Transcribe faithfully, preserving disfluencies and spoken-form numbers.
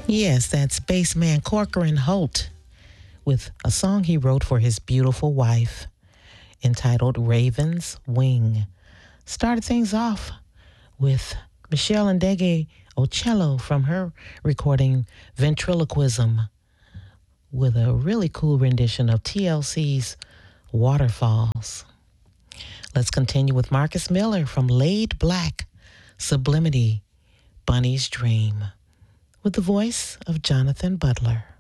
Yes, that's bassman Corcoran Holt with a song he wrote for his beautiful wife entitled Raven's Wing. Started things off with Michelle Ndege Ocello from her recording Ventriloquism with a really cool rendition of T L C's Waterfalls. Let's continue with Marcus Miller from Laid Black, Sublimity, Bunny's Dream, with the voice of Jonathan Butler.